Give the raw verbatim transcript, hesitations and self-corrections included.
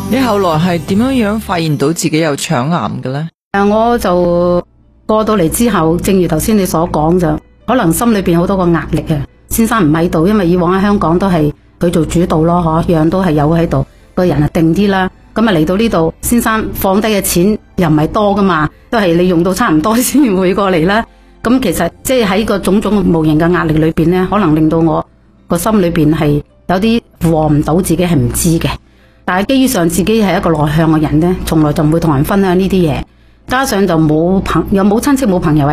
你後來係點樣樣發現到自己有腸癌嘅呢？ 誒，我就過到嚟之後，正如頭先你所講，就可能心裏邊好多個壓力啊。先生唔喺度，因為以往喺香港都係佢做主導咯，嗬，樣樣都係有喺度，個人啊定啲啦。咁啊嚟到呢度，先生放低嘅錢又唔係多噶嘛，都係你用到差唔多先會過嚟啦。咁其實即係喺個種種無形嘅壓力裏邊呢，可能令到我個心裏邊係有啲負荷唔到，自己係唔知嘅。但係基於上自己係一個內向嘅人呢，從來就唔會同人分享呢啲嘢，加上就冇朋又冇親戚冇朋友喺